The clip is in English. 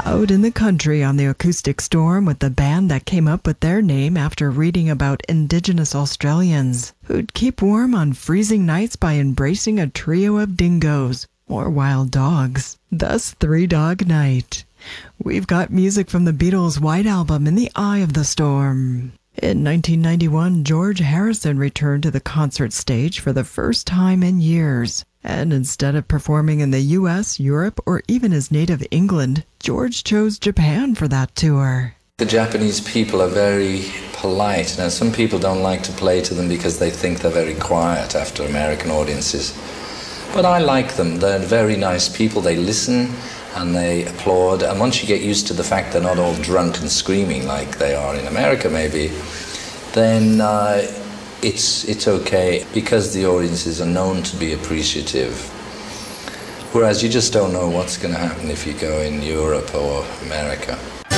Out in the country on the Acoustic Storm with the band that came up with their name after reading about Indigenous Australians who'd keep warm on freezing nights by embracing a trio of dingoes, or wild dogs, thus Three Dog Night. We've got music from the Beatles' White Album, In the Eye of the Storm. In 1991, George Harrison returned to the concert stage for the first time in years. And instead of performing in the US, Europe, or even his native England, George chose Japan for that tour. The Japanese people are very polite. Now, some people don't like to play to them because they think they're very quiet after American audiences. But I like them. They're very nice people. They listen and they applaud. And once you get used to the fact they're not all drunk and screaming like they are in America maybe, then it's okay, because the audiences are known to be appreciative. Whereas you just don't know what's going to happen if you go in Europe or America.